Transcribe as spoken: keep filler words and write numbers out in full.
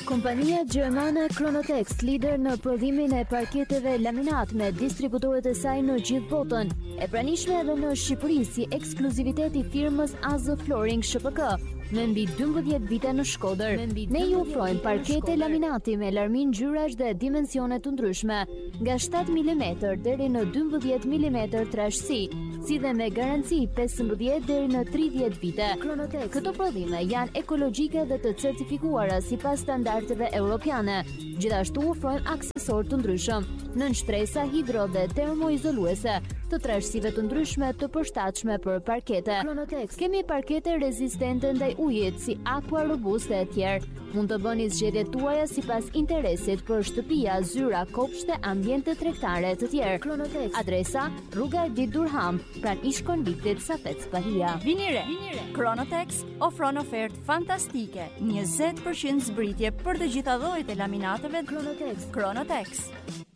Kompania gjermane Chronotex, lider në prodhimin e parketeve laminat me distributorët e saj në gjithë botën, e pranishme edhe në Shqipëri si ekskluzivitet i firmës A Z Flooring S P K, me mbi dymbëdhjetë vite në Shkodër. Ne ju ofrojmë parkete laminati me larmin ngjyrash dhe dimensione të ndryshme, nga shtatë milimetra deri në dymbëdhjetë milimetra trashësi, si dhe me garanci pesëmbëdhjetë deri në tridhjetë vite. Chronotex. Këto prodhime janë ekologjike dhe të certifikuara sipas standardeve europiane. Gjithashtu ofrojmë aksesorë të ndryshëm, nën shtresa hidro dhe termoizoluese, të trashësive të ndryshme të përshtatshme për parkete. Chronotex. Kemi parkete rezistente ndaj ujit si Aqua Robuste e tjerë. Mund të bëni zgjedhjet tuaja sipas interesit për shtëpia, zyra, kopshte, ambiente tregtare të tjerë. Chronotex. Adresa: Rruga e Dit Durham, pranë ish konviktit Safet Spahia. Vini re. Chronotex ofron ofertë fantastike, njëzet përqind zbritje për të gjitha llojet e laminateve. Chronotex. Chronotex.